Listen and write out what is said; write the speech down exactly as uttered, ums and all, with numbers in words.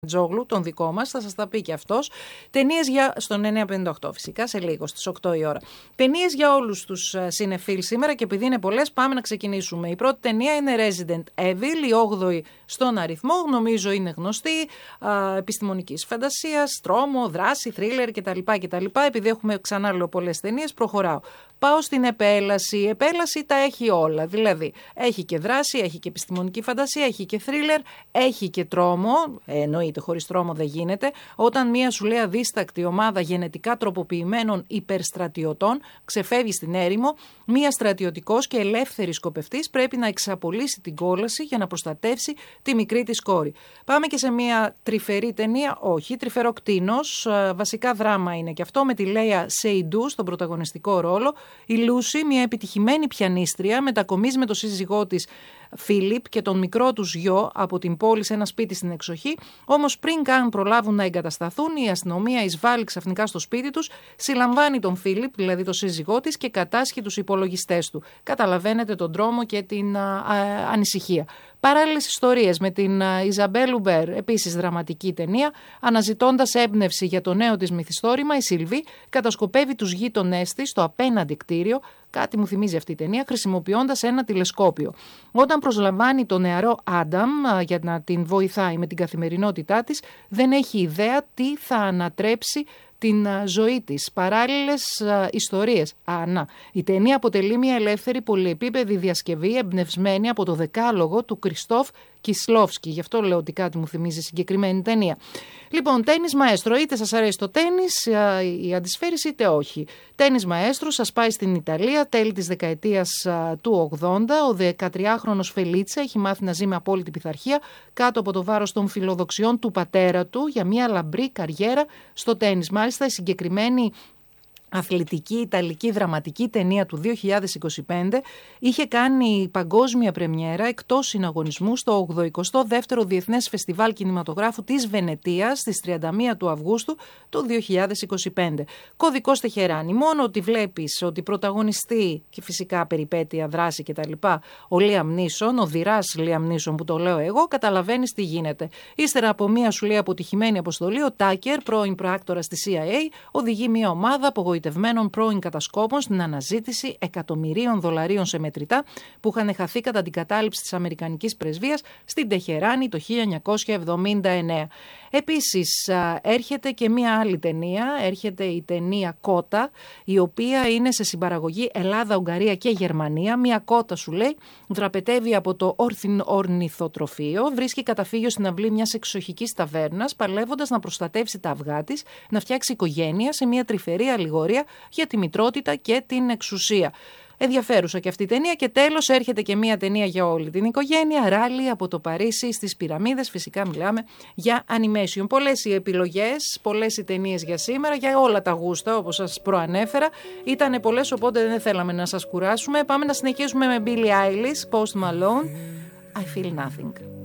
Τζόγλου, τον δικό μας, θα σας τα πει και αυτός. Ταινίες για... στον εννιά πενήντα οκτώ φυσικά, σε λίγο, στις οκτώ η ώρα. Ταινίες για όλους τους συνεφίλ σήμερα και επειδή είναι πολλές πάμε να ξεκινήσουμε. Η πρώτη ταινία είναι Resident Evil, η όγδοη στον αριθμό, νομίζω είναι γνωστή, α, επιστημονικής φαντασίας, τρόμο, δράση, θρίλερ κτλ. κτλ. Επειδή έχουμε ξανά λέω πολλές ταινίες, προχωράω. Πάω στην επέλαση. Η επέλαση τα έχει όλα. Δηλαδή, έχει και δράση, έχει και επιστημονική φαντασία, έχει και θρίλερ, έχει και τρόμο. Ε, εννοείται, χωρίς τρόμο δεν γίνεται. Όταν μία σου λέει αδίστακτη ομάδα γενετικά τροποποιημένων υπερστρατιωτών ξεφεύγει στην έρημο, μία στρατιωτικός και ελεύθερη σκοπευτής πρέπει να εξαπολύσει την κόλαση για να προστατεύσει τη μικρή της κόρη. Πάμε και σε μία τρυφερή ταινία, όχι, τρυφερό κτήνος. Βασικά δράμα είναι και αυτό, με τη Λέια Σεϊντού στον πρωταγωνιστικό ρόλο. Η Λούση, μια επιτυχημένη πιανίστρια, μετακομίζει με τον σύζυγό της Φίλιπ και τον μικρό τους γιο από την πόλη σε ένα σπίτι στην εξοχή. Όμως πριν καν προλάβουν να εγκατασταθούν, η αστυνομία εισβάλλει ξαφνικά στο σπίτι τους, συλλαμβάνει τον Φίλιπ, δηλαδή τον σύζυγό της, και κατάσχει τους υπολογιστές του. Καταλαβαίνετε τον τρόμο και την α, α, ανησυχία. Παράλληλες ιστορίες με την Ιζαμπέλ Ουμπέρ, επίσης δραματική ταινία, αναζητώντας έμπνευση για το νέο της μυθιστόρημα, η Σιλβί κατασκοπεύει τους γείτονές της στο απέναντι κτίριο, κάτι μου θυμίζει αυτή η ταινία, χρησιμοποιώντας ένα τηλεσκόπιο. Όταν προσλαμβάνει τον νεαρό Άνταμ για να την βοηθάει με την καθημερινότητά της, δεν έχει ιδέα τι θα ανατρέψει την ζωή της. Παράλληλες α, ιστορίες. Α, να. Η ταινία αποτελεί μια ελεύθερη πολυεπίπεδη διασκευή εμπνευσμένη από το δεκάλογο του Κριστόφ Κισλόφσκι. Γι' αυτό λέω ότι κάτι μου θυμίζει συγκεκριμένη ταινία. Λοιπόν, τένις μαέστρο. Είτε σας αρέσει το τένις, η αντισφαίριση, είτε όχι. Τένις μαέστρο σας πάει στην Ιταλία τέλη της δεκαετίας α, του ογδόντα. Ο δεκατριάχρονος Φελίτσα έχει μάθει να ζει με απόλυτη πειθαρχία κάτω από το βάρος των φιλοδοξιών του πατέρα του για μια λαμπρή καριέρα στο τένις. Μάλιστα, η συγκεκριμένη αθλητική ιταλική δραματική ταινία του δύο χιλιάδες είκοσι πέντε είχε κάνει παγκόσμια πρεμιέρα εκτός συναγωνισμού στο ογδοηκοστό δεύτερο Διεθνές Φεστιβάλ Κινηματογράφου της Βενετίας στις τριάντα μία του Αυγούστου του δύο χιλιάδες είκοσι πέντε. Κωδικός Τεχεράνη. Μόνο ότι βλέπεις ότι πρωταγωνιστεί και φυσικά περιπέτεια, δράση κτλ. Ο Λίαμ Νίσον, ο δειράς Λίαμ Νίσον που το λέω εγώ, καταλαβαίνεις τι γίνεται. Ύστερα από μία σου λέει αποτυχημένη αποστολή, ο Τάκερ, πρώην προάκτορας της σι άι έι, οδηγεί μία ομάδα απογοητευμένων πρώην κατασκόπων στην αναζήτηση εκατομμυρίων δολαρίων σε μετρητά που είχαν χαθεί κατά την κατάληψη της Αμερικανικής πρεσβείας στην Τεχεράνη το χίλια εννιακόσια εβδομήντα εννέα. Επίσης έρχεται και μία άλλη ταινία, έρχεται η ταινία Κότα, η οποία είναι σε συμπαραγωγή Ελλάδα, Ουγγαρία και Γερμανία. Μία κότα σου λέει δραπετεύει από το ορνηθοτροφείο, βρίσκει καταφύγιο στην αυλή μιας εξοχικής ταβέρνας, παλεύοντας να προστατεύσει τα αυγά της, να φτιάξει οικογένεια σε μια τρυφερή αλληγορία για τη μητρότητα και την εξουσία. Ενδιαφέρουσα και αυτή η ταινία. Και τέλος έρχεται και μία ταινία για όλη την οικογένεια, Ράλι από το Παρίσι στις Πυραμίδες. Φυσικά μιλάμε για animation. Πολλές οι επιλογές, πολλές οι ταινίες για σήμερα, για όλα τα γούστα όπως σας προανέφερα. Ήτανε πολλές, οπότε δεν θέλαμε να σας κουράσουμε. Πάμε να συνεχίσουμε με Billie Eilish, Post Malone, I Feel Nothing.